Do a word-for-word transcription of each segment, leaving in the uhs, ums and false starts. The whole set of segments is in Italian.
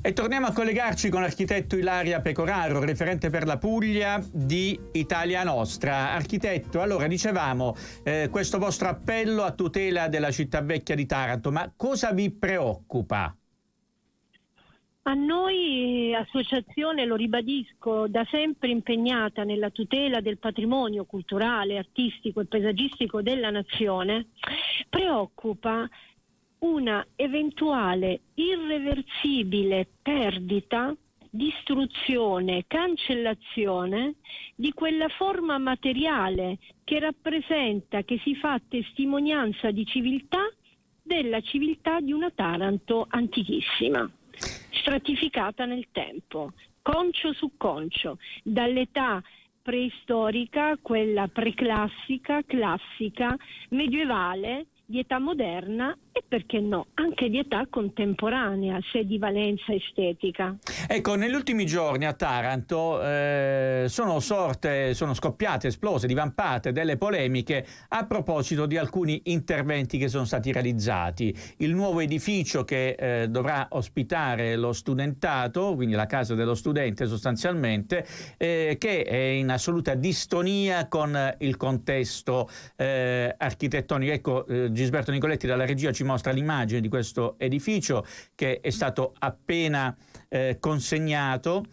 E torniamo a collegarci con l'architetto Ilaria Pecoraro, referente per la Puglia di Italia Nostra. Architetto, allora dicevamo eh, questo vostro appello a tutela della città vecchia di Taranto, ma cosa vi preoccupa? A noi, associazione, lo ribadisco, da sempre impegnata nella tutela del patrimonio culturale, artistico e paesaggistico della nazione, preoccupa una eventuale irreversibile perdita, distruzione, cancellazione di quella forma materiale che rappresenta, che si fa testimonianza di civiltà, della civiltà di una Taranto antichissima, stratificata nel tempo, concio su concio, dall'età preistorica, quella preclassica, classica, medievale, di età moderna e, perché no, anche di età contemporanea, se di valenza estetica. Ecco, negli ultimi giorni a Taranto eh, sono sorte, sono scoppiate, esplose, divampate delle polemiche a proposito di alcuni interventi che sono stati realizzati. Il nuovo edificio che eh, dovrà ospitare lo studentato, quindi la casa dello studente sostanzialmente, eh, che è in assoluta distonia con il contesto eh, architettonico. Ecco, eh, Gisberto Nicoletti dalla regia ci mostra l'immagine di questo edificio che è stato appena eh, consegnato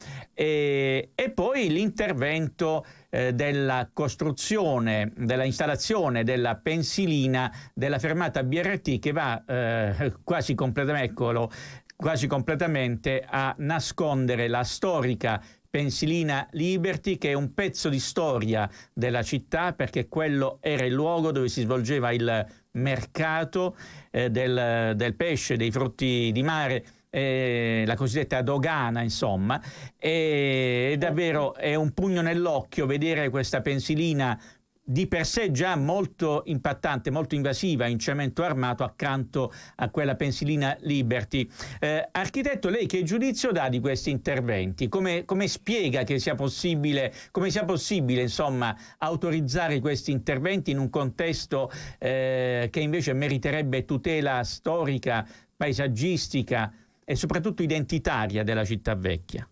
e, e poi l'intervento eh, della costruzione, della installazione della pensilina della fermata B R T che va eh, quasi completamente, eccolo, quasi completamente a nascondere la storica pensilina Liberty, che è un pezzo di storia della città, perché quello era il luogo dove si svolgeva il mercato eh, del, del pesce, dei frutti di mare, eh, la cosiddetta dogana, insomma. E, e davvero è un pugno nell'occhio vedere questa pensilina di per sé già molto impattante, molto invasiva, in cemento armato accanto a quella pensilina Liberty. Eh, architetto, lei che giudizio dà di questi interventi? Come, come spiega che sia possibile, come sia possibile, insomma, autorizzare questi interventi in un contesto eh, che invece meriterebbe tutela storica, paesaggistica e soprattutto identitaria della città vecchia?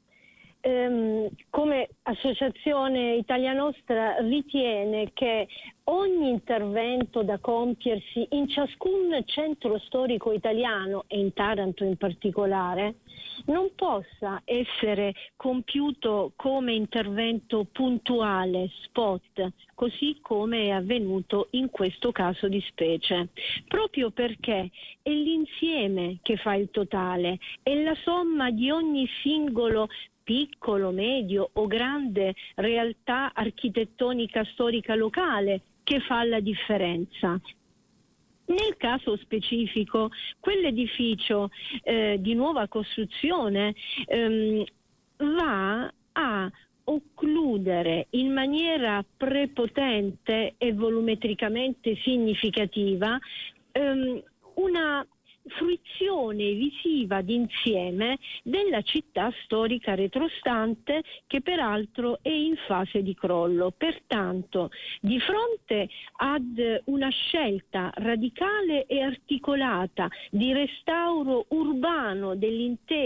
Um, come associazione Italia Nostra ritiene che ogni intervento da compiersi in ciascun centro storico italiano e in Taranto in particolare non possa essere compiuto come intervento puntuale, spot, così come è avvenuto in questo caso di specie, proprio perché è l'insieme che fa il totale, è la somma di ogni singolo piccolo, medio o grande realtà architettonica storica locale che fa la differenza. Nel caso specifico, quell'edificio eh, di nuova costruzione ehm, va a occludere in maniera prepotente e volumetricamente significativa ehm, una fruizione visiva d'insieme della città storica retrostante, che peraltro è in fase di crollo. Pertanto, di fronte ad una scelta radicale e articolata di restauro urbano dell'intero